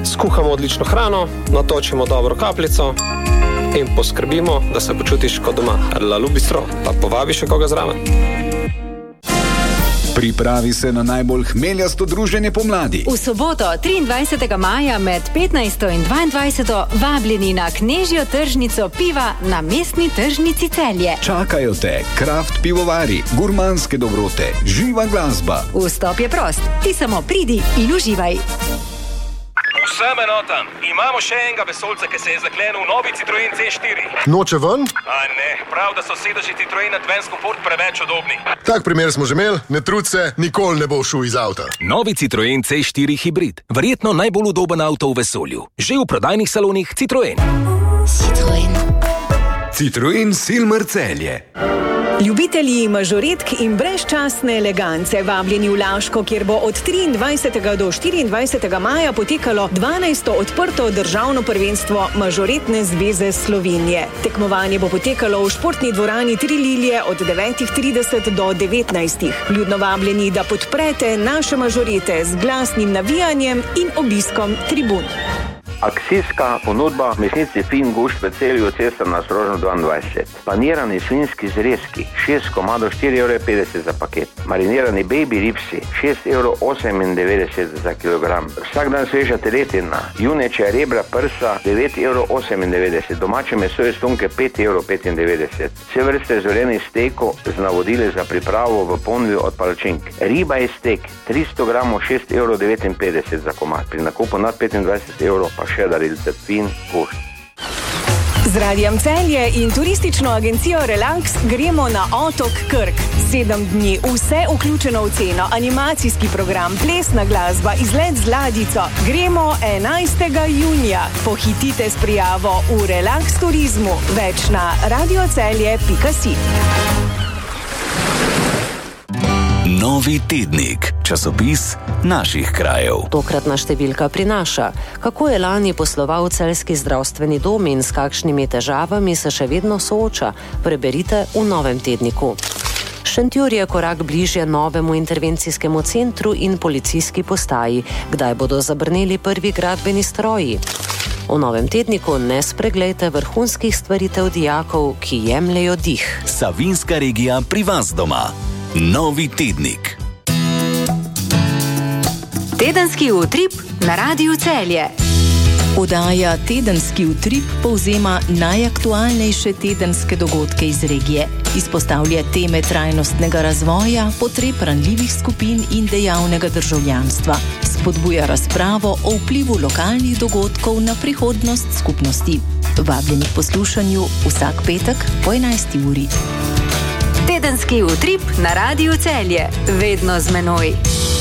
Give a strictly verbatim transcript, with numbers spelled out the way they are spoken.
skuhamo odlično hrano, natočimo dobro kapljico in poskrbimo, da se počutiš kot doma. Lalu Bistro, pa povabi še koga zraven. Pripravi se na najbolj hmeljasto druženje pomladi. V soboto, triindvajsetega maja med petnajsto in dvaindvajseto vabljeni na knežjo tržnico piva na mestni tržnici Celje. Čakajo te kraft pivovari, gurmanske dobrote, živa glasba. Vstop je prost, ti samo pridi in uživaj. Vsem enotam, imamo še enega vesoljca, ki se je zaklenil v novi Citroen C štiri. Noče ven? A ne, prav, da so sedeži Citroen Advance Comfort preveč udobni. Tak primer smo že imeli, ne trud se, nikoli ne bo šel iz avta. Novi Citroen C štiri hibrid, verjetno najbolj udoben avto v vesolju. Že v prodajnih salonih Citroen. Citroen. Citroen Silmer Celje. Ljubitelji mažoretk in brezčasne elegance vabljeni v Laško, kjer bo od triindvajsetega do štiriindvajsetega maja potekalo dvanajsto odprto državno prvenstvo Mažoretne zveze Slovenije. Tekmovanje bo potekalo v športni dvorani Tri lilije od devetih trideset do devetnajstih. Ljudno vabljeni, da podprete naše mažorete z glasnim navijanjem in obiskom tribun. Akcijska ponudba mesnici Fin Gušt v Celju, cesta na Strožno dvaindvajset. Panirani svinjski zrezki, šest komadov, štiri evre petdeset za paket. Marinirani baby ribsi, šest evrov osemindevetdeset za kilogram. Vsak dan sveža teletina, junečja rebra prsa, devet evrov osemindevetdeset. Domače meso iz tunke, pet evrov petindevetdeset. Vse vrste zorenih stekov z navodili za pripravo v ponvi od palačink. Riba iz stek, tristo gramov, šest evrov devetinpetdeset za komad. Pri nakupu nad petindvajset evrov pa še darilce Fin Gušt. Z Radijem Celje in turistično agencijo Relax gremo na otok Krk. Sedem dni, vse vključeno v ceno, animacijski program, plesna glasba, izlet z ladjico. Gremo enajstega junija. Pohitite s prijavo v Relax turizmu. Več na radiocelje pika si. Novi tednik, časopis naših krajev. Tokratna številka prinaša, kako je lani posloval celjski zdravstveni dom in s kakšnimi težavami se še vedno sooča. Preberite v novem tedniku. Šentjur je korak bližje novemu intervencijskemu centru in policijski postaji. Kdaj bodo zabrneli prvi gradbeni stroji? V novem tedniku ne spreglejte vrhunskih stvaritev dijakov, ki jemljejo dih. Savinjska regija pri vas doma. Novi tednik. Tedenski utrip na Radiu Celje. Oddaja Tedenski utrip povzema najaktualnejše tedenske dogodke iz regije. Izpostavlja teme trajnostnega razvoja, potreb ranljivih skupin in dejavnega državljanstva. Spodbuja razpravo o vplivu lokalnih dogodkov na prihodnost skupnosti. Vabljeni k poslušanju vsak petek po enajsti uri. Tedenski utrip na Radiu Celje. Vedno z menoj.